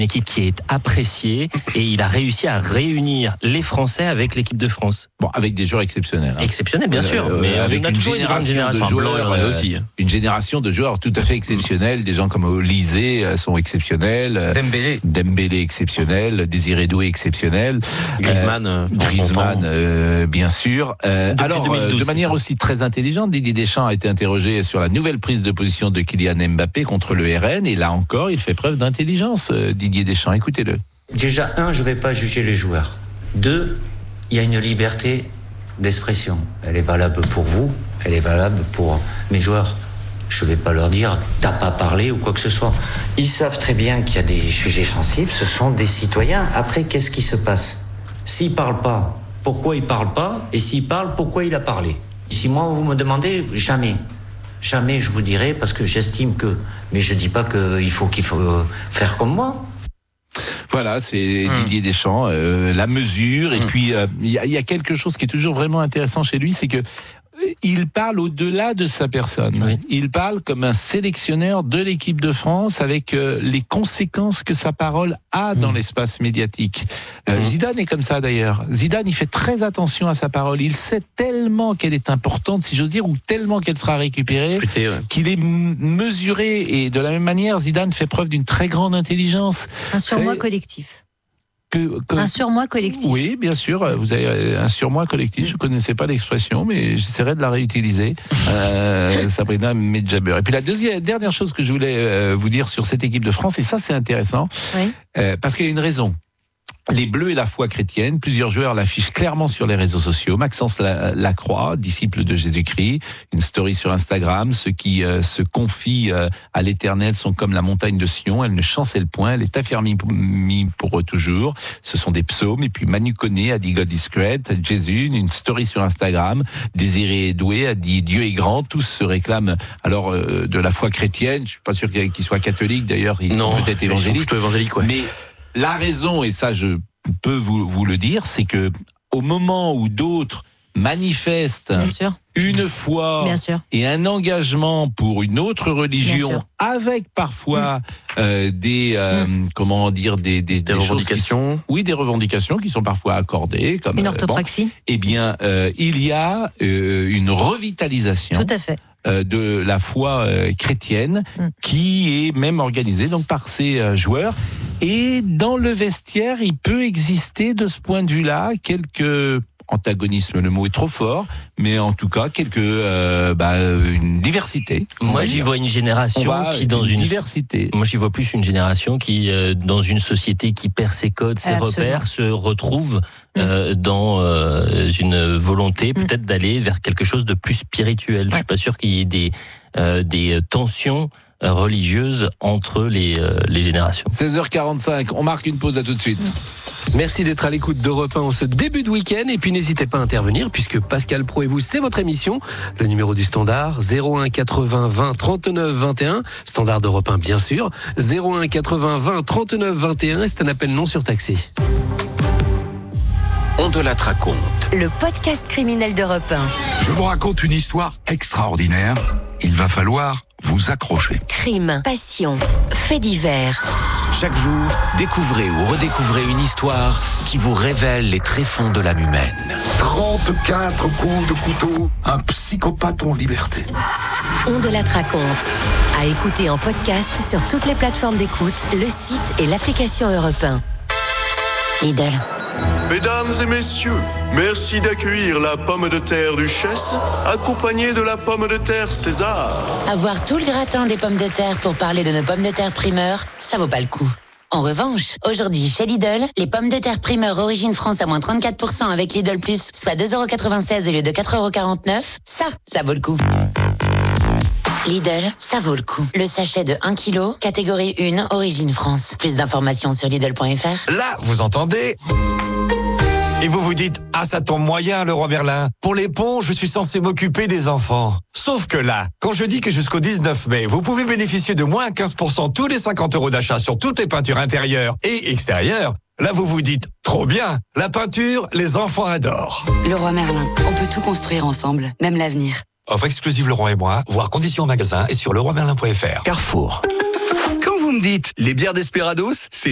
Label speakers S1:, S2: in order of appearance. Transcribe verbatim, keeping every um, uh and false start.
S1: Une équipe qui est appréciée et il a réussi à réunir les Français avec l'équipe de France.
S2: Bon, avec des joueurs exceptionnels. Hein.
S1: Exceptionnels, bien sûr, euh, mais
S2: avec
S1: on a
S2: une
S1: toujours
S2: génération,
S1: une grande génération
S2: de joueurs,
S1: Blanc,
S2: euh,
S1: aussi.
S2: Une génération de joueurs tout à fait exceptionnels. Des gens comme Olysée euh, sont exceptionnels.
S3: Dembélé,
S2: Dembélé exceptionnel, Désiré Doué exceptionnel.
S1: Griezmann,
S2: euh, Griezmann, euh, bien sûr. Euh, alors,
S1: deux mille douze,
S2: de manière aussi très intelligente, Didier Deschamps a été interrogé sur la nouvelle prise de position de Kylian Mbappé contre le R N, et là encore, il fait preuve d'intelligence, euh, Didier Deschamps. Écoutez-le.
S4: Déjà, un, je ne vais pas juger les joueurs. Deux, il y a une liberté d'expression. Elle est valable pour vous, elle est valable pour mes joueurs. Je ne vais pas leur dire « t'as pas parlé » ou quoi que ce soit. Ils savent très bien qu'il y a des sujets sensibles, ce sont des citoyens. Après, qu'est-ce qui se passe ? S'ils ne parlent pas, pourquoi ils ne parlent pas ? Et s'ils parlent, pourquoi il a parlé ? Si moi, vous me demandez, jamais. Jamais, je vous dirai, parce que j'estime que... Mais je ne dis pas qu'il faut, qu'il faut faire comme moi.
S2: Voilà, c'est
S3: mmh.
S2: Didier Deschamps, euh, la mesure. Et
S3: mmh.
S2: puis, il euh, y, y a quelque chose qui est toujours vraiment intéressant chez lui, c'est que il parle au-delà de sa personne.
S1: Oui.
S2: Il parle comme un sélectionneur de l'équipe de France, avec euh, les conséquences que sa parole a dans mmh. l'espace médiatique. Euh, mmh. Zidane est comme ça d'ailleurs. Zidane, il fait très attention à sa parole. Il sait tellement qu'elle est importante, si j'ose dire, ou tellement qu'elle sera récupérée,
S1: Écoutez, ouais.
S2: qu'il est m- mesuré. Et de la même manière, Zidane fait preuve d'une très grande intelligence.
S5: Un surmoi
S2: C'est...
S5: collectif.
S2: Que, que...
S5: Un surmoi collectif.
S2: Oui, bien sûr, vous avez un surmoi collectif. Je ne connaissais pas l'expression, mais j'essaierai de la réutiliser. Euh, Sabrina Medjaber. Et puis la deuxième, dernière chose que je voulais euh, vous dire sur cette équipe de France, et ça c'est intéressant,
S5: Oui.
S2: euh, parce qu'il y a une raison. Les Bleus et la foi chrétienne, plusieurs joueurs l'affichent clairement sur les réseaux sociaux. Maxence Lacroix, disciple de Jésus-Christ, une story sur Instagram. Ceux qui euh, se confient euh, à l'Éternel sont comme la montagne de Sion. Elle ne chancelle point, elle est affermie pour eux toujours. Ce sont des psaumes. Et puis Manu Koné a dit God is great. Jésus, une story sur Instagram. Désiré Doué a dit Dieu est grand. Tous se réclament alors euh, de la foi chrétienne. Je suis pas sûr qu'ils soient catholiques d'ailleurs. Ils
S1: non,
S2: sont peut-être évangélistes.
S1: évangéliques, ouais.
S2: Mais la raison, et ça je peux vous, vous le dire, c'est que au moment où d'autres manifestent
S5: Bien sûr.
S2: une foi
S5: Bien sûr.
S2: et un engagement pour une autre religion, avec parfois mmh. euh, des euh, mmh. comment dire des des,
S1: des,
S2: des
S1: revendications,
S2: qui, oui des revendications qui sont parfois accordées, comme
S5: une orthopraxie.
S2: Euh, bon, eh bien, euh, il y a euh, une revitalisation.
S5: Tout à fait.
S2: Euh, de la foi euh, chrétienne mmh. qui est même organisée donc par ces euh, joueurs. Et dans le vestiaire, il peut exister de ce point de vue-là quelques antagonismes, le mot est trop fort, mais en tout cas quelques euh, bah, une diversité.
S1: Moi, j'y vois une génération qui dans une,
S2: une diversité.
S1: Moi, j'y vois plus une génération qui euh, dans une société qui perd ses codes, ses
S5: Absolument.
S1: repères, se retrouve euh, dans euh, une volonté peut-être d'aller vers quelque chose de plus spirituel. Ouais. Je suis pas sûr qu'il y ait des euh, des tensions religieuses entre les euh, les générations.
S2: seize heures quarante-cinq, on marque une pause, à tout de suite.
S3: Merci d'être à l'écoute d'Europe un en ce début de week-end. Et puis n'hésitez pas à intervenir, puisque Pascal Pro et vous, c'est votre émission. Le numéro du standard, zéro un quatre-vingts vingt trente-neuf vingt et un. Standard d'Europe un, bien sûr. zéro un quatre-vingts vingt trente-neuf vingt et un. Et c'est un appel non surtaxé.
S6: On te la raconte.
S7: Le podcast criminel d'Europe un.
S8: Je vous raconte une histoire extraordinaire. Il va falloir vous accrocher.
S7: Crime, passion, faits divers.
S6: Chaque jour, découvrez ou redécouvrez une histoire qui vous révèle les tréfonds de l'âme humaine.
S8: trente-quatre coups de couteau, un psychopathe en liberté.
S7: On te la raconte. À écouter en podcast sur toutes les plateformes d'écoute, le site et l'application Europe un. Lidl.
S9: Mesdames et messieurs, merci d'accueillir la pomme de terre Duchesse, accompagnée de la pomme de terre César.
S7: Avoir tout le gratin des pommes de terre pour parler de nos pommes de terre primeur, ça vaut pas le coup. En revanche, aujourd'hui chez Lidl, les pommes de terre primeur origine France à moins trente-quatre pour cent avec Lidl Plus, soit deux euros quatre-vingt-seize au lieu de quatre euros quarante-neuf, ça, ça vaut le coup. Lidl, ça vaut le coup. Le sachet de un kilo, catégorie un, origine France. Plus d'informations sur Lidl point F R.
S10: Là, vous entendez ? Et vous vous dites, ah ça tombe moyen Leroy Merlin. Pour les ponts, je suis censé m'occuper des enfants. Sauf que là, quand je dis que jusqu'au dix-neuf mai, vous pouvez bénéficier de moins quinze pour cent tous les cinquante euros d'achat sur toutes les peintures intérieures et extérieures, là vous vous dites, trop bien, la peinture, les enfants adorent.
S11: Leroy Merlin, on peut tout construire ensemble, même l'avenir.
S10: Offre exclusive Leroy et moi, voir conditions en magasin et sur leroy merlin point F R.
S6: Carrefour.
S3: Quand vous me dites les bières Desperados, c'est